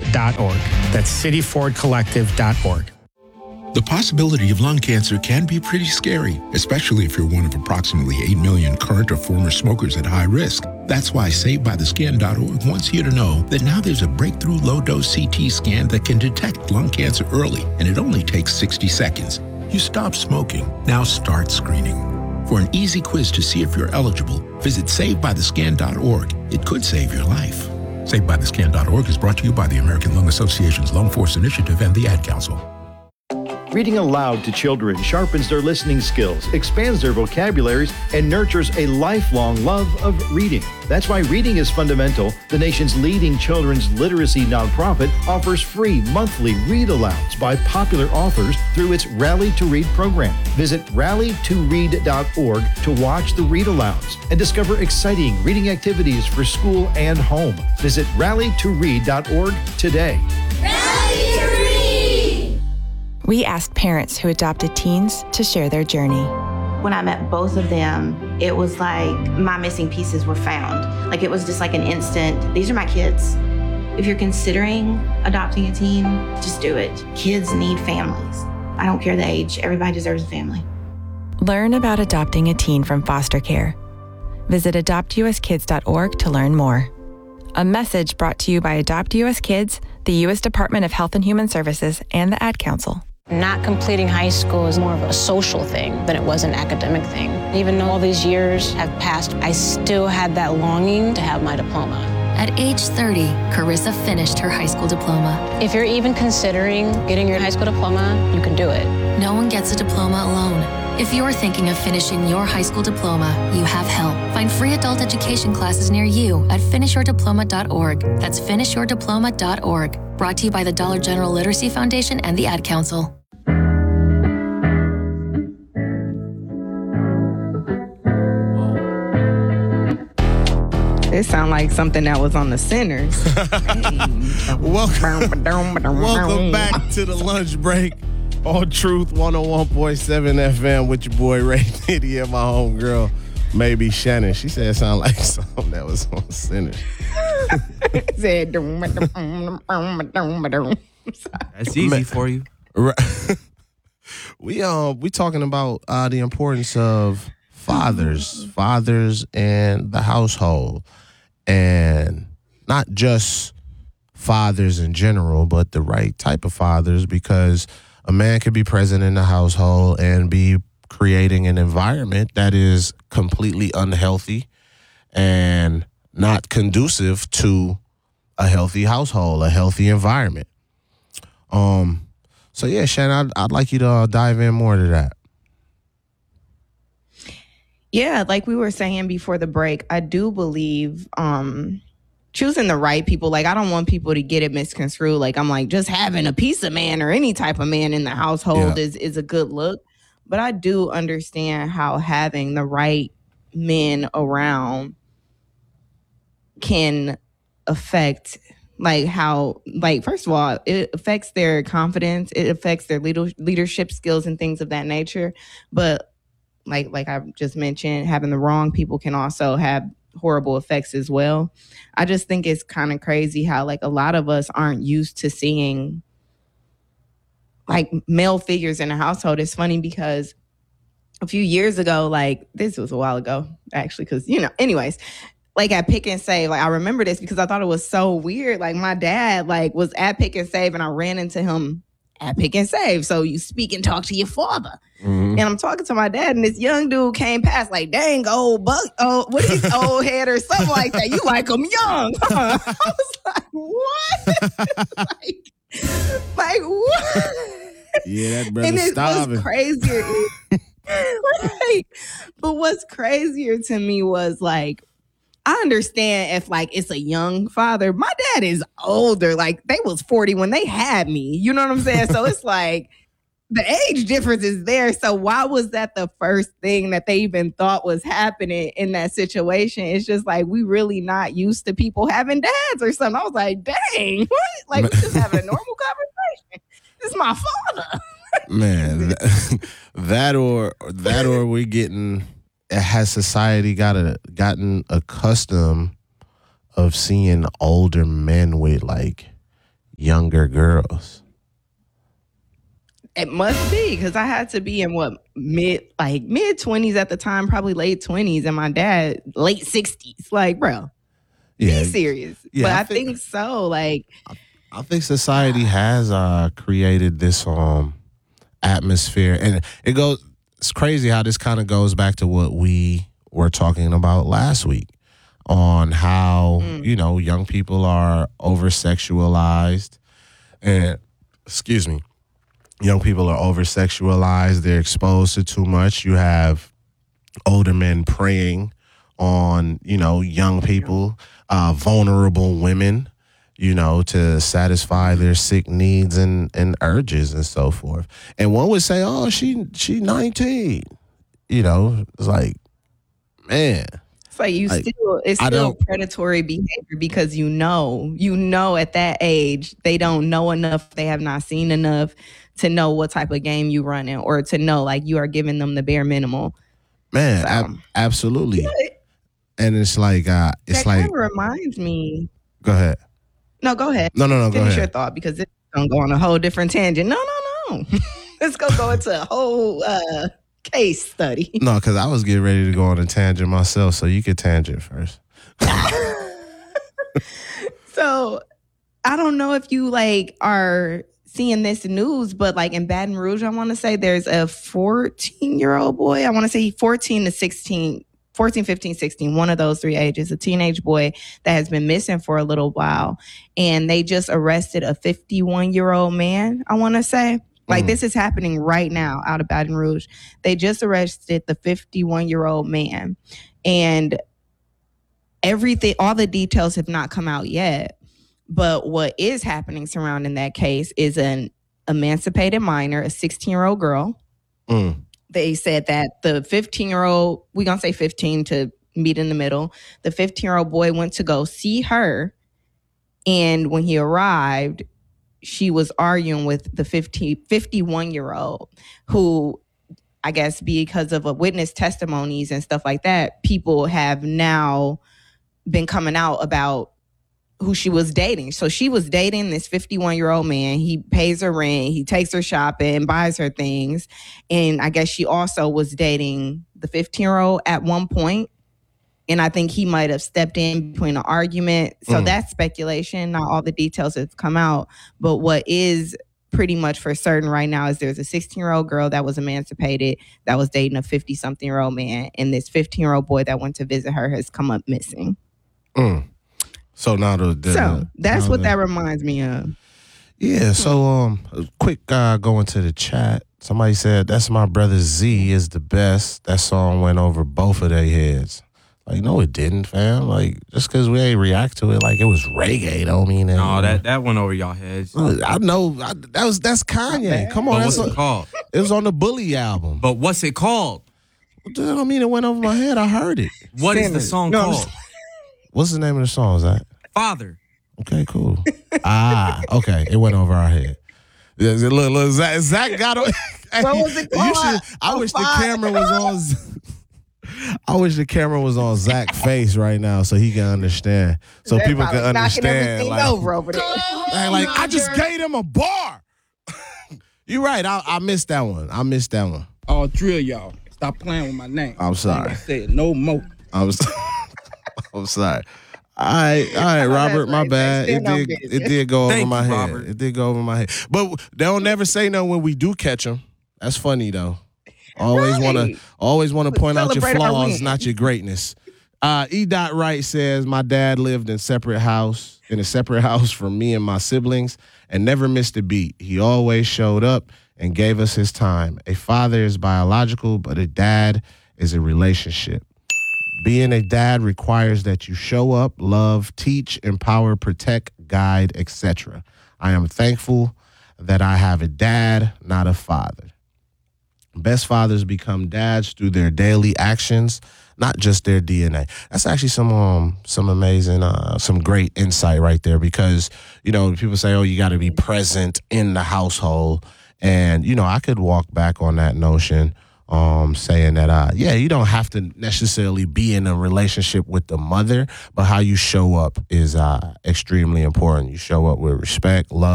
cityfordcollective.org. That's cityfordcollective.org. The possibility of lung cancer can be pretty scary, especially if you're one of approximately 8 million current or former smokers at high risk. That's why SaveByTheScan.org wants you to know that now there's a breakthrough low-dose CT scan that can detect lung cancer early, and it only takes 60 seconds. You stop smoking, now start screening. For an easy quiz to see if you're eligible, visit SaveByTheScan.org. It could save your life. SaveByTheScan.org is brought to you by the American Lung Association's Lung Force Initiative and the Ad Council. Reading aloud to children sharpens their listening skills, expands their vocabularies, and nurtures a lifelong love of reading. That's why Reading is Fundamental, the nation's leading children's literacy nonprofit, offers free monthly read-alouds by popular authors through its Rally to Read program. Visit rallytoread.org to watch the read-alouds and discover exciting reading activities for school and home. Visit rallytoread.org today. Rally to Read! We asked parents who adopted teens to share their journey. When I met both of them, it was like my missing pieces were found. Like it was just like an instant, these are my kids. If you're considering adopting a teen, just do it. Kids need families. I don't care the age, everybody deserves a family. Learn about adopting a teen from foster care. Visit adoptuskids.org to learn more. A message brought to you by Adopt US Kids, the U.S. Department of Health and Human Services, and the Ad Council. Not completing high school is more of a social thing than it was an academic thing. Even though all these years have passed, I still had that longing to have my diploma. At age 30, Carissa finished her high school diploma. If you're even considering getting your high school diploma, you can do it. No one gets a diploma alone. If you're thinking of finishing your high school diploma, you have help. Find free adult education classes near you at finishyourdiploma.org. That's finishyourdiploma.org. Brought to you by the Dollar General Literacy Foundation and the Ad Council. It sounds like something that was on the Sinners. Welcome back to the lunch break on Truth 101.7 FM with your boy Ray Nitty and my homegirl, maybe Shannon. She said it sounded like something that was on Sinners. That's easy for you. Right. We talking about the importance of fathers and the household, and not just fathers in general, but the right type of fathers, because a man could be present in the household and be creating an environment that is completely unhealthy and not conducive to a healthy household, a healthy environment. So yeah, Shannon, I'd like you to dive in more to that. Yeah, like we were saying before the break, I do believe choosing the right people. Like, I don't want people to get it misconstrued. Like, I'm like, just having a piece of man or any type of man in the household is a good look. But I do understand how having the right men around can affect, like, how, like, first of all, it affects their confidence. It affects their leadership skills and things of that nature. But like I just mentioned, having the wrong people can also have horrible effects as well. I just think it's kind of crazy how, like, a lot of us aren't used to seeing, like, male figures in a household. It's funny because a few years ago, like, this was a while ago, actually, because, anyways, like, at Pick and Save, like, I remember this because I thought it was so weird. Like, my dad, like, was at Pick and Save, and I ran into him at Pick and Save. So you speak and talk to your father. Mm-hmm. And I'm talking to my dad, and this young dude came past, like, dang, old buck, what is old head or something like that? You like him young, huh? I was like, what? like what? Yeah, that brother and it starving. was crazier. Right. But what's crazier to me was, like, I understand if, like, it's a young father. My dad is older. Like, they was 40 when they had me. You know what I'm saying? So it's like the age difference is there. So why was that the first thing that they even thought was happening in that situation? It's just like, we really not used to people having dads or something. I was like, dang, what? Like, we just having a normal conversation. This is my father. Man, that or we getting... Has society gotten accustomed of seeing older men with, like, younger girls? It must be, because I had to be in mid 20s at the time, probably late 20s, and my dad late 60s. Like, bro, be serious. Yeah, but I think so. Like, I think society has created this atmosphere, and it's crazy how this kind of goes back to what we were talking about last week on how young people are over sexualized, and young people are over sexualized. They're exposed to too much. You have older men preying on young people, vulnerable women, to satisfy their sick needs and urges and so forth. And one would say, "Oh, she 19." It's like, man. It's like it's still predatory behavior, because you know at that age they don't know enough, they have not seen enough to know what type of game you run in, or to know like you are giving them the bare minimal. Man, absolutely. And it's like that kind of reminds me. Go ahead. No, go ahead. No, Finish go ahead. your thought, because it's gonna go on a whole different tangent. No. Let's go into a whole case study. No, because I was getting ready to go on a tangent myself, so you could tangent first. So I don't know if you are seeing this news, but in Baton Rouge, I want to say there's a 14-year-old boy. I want to say 14 to 16, 14, 15, 16, one of those three ages, a teenage boy that has been missing for a little while. And they just arrested a 51-year-old man, I want to say. This is happening right now out of Baton Rouge. They just arrested the 51-year-old man. And all the details have not come out yet. But what is happening surrounding that case is an emancipated minor, a 16-year-old girl. They said that the 15-year-old, we're going to say 15 to meet in the middle, the 15-year-old boy went to go see her. And when he arrived, she was arguing with the 51-year-old, who, I guess because of witness testimonies and stuff like that, people have now been coming out about who she was dating. So she was dating this 51-year-old man. He pays her rent. He takes her shopping, buys her things. And I guess she also was dating the 15-year-old at one point. And I think he might have stepped in between an argument. So that's speculation. Not all the details have come out. But what is pretty much for certain right now is there's a 16-year-old girl that was emancipated that was dating a 50-something-year-old man. And this 15-year-old boy that went to visit her has come up missing. So now that's what that reminds me of. Yeah. So quick going to the chat. Somebody said that's my brother Z is the best. That song went over both of their heads. No, it didn't, fam. Just because we ain't react to it it was reggae, don't mean that. No, that went over y'all heads. I know. That's Kanye. Come on. But what's it called? It was on the Bully album. But what's it called? That don't mean it went over my head. I heard it. What is the song called? What's the name of the song, Zach? Father. Okay, cool. Okay. It went over our head. Look, Zach got on. What was it called? I wish the camera was on. I wish the camera was on Zach's face right now so he can understand. So people can understand. Over there. I just gave him a bar. You're right. I missed that one. All three of y'all. Stop playing with my name. I'm sorry. I said no more. I'm sorry. All right, Robert. My bad. It did go over my head. Robert. It did go over my head. But they'll never say no when we do catch them. That's funny though. Always want to point out your flaws, not your greatness. E. Wright says my dad lived in a separate house from me and my siblings and never missed a beat. He always showed up and gave us his time. A father is biological, but a dad is a relationship. Being a dad requires that you show up, love, teach, empower, protect, guide, etc. I am thankful that I have a dad, not a father. Best fathers become dads through their daily actions, not just their DNA. That's actually some amazing, some great insight right there because, people say, oh, you got to be present in the household. And, I could walk back on that notion saying that, you don't have to necessarily be in a relationship with the mother, but how you show up is extremely important. You show up with respect, love.